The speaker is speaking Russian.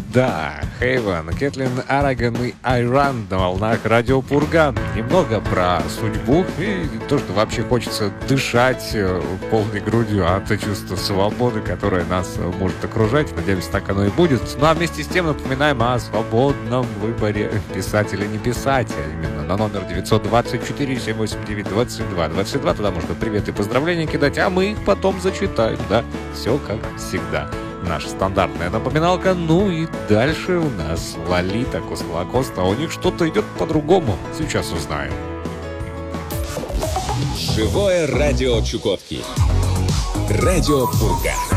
Да, Хейвен, Кэтлин Араган и Айран на волнах Радио Пурга. Немного про судьбу и то, что вообще хочется дышать полной грудью от чувства свободы, которое нас может окружать. Надеемся, так оно и будет. Ну а вместе с тем напоминаем о свободном выборе писать или не писать. А именно на номер 924-789-22-22. Туда можно привет и поздравления кидать, а мы их потом зачитаем. Да, все как всегда. Наша стандартная напоминалка. Ну и дальше у нас Лолита Коста-Лакоста. У них что-то идет по-другому. Сейчас узнаем. Живое радио Чукотки. Радио Пурга.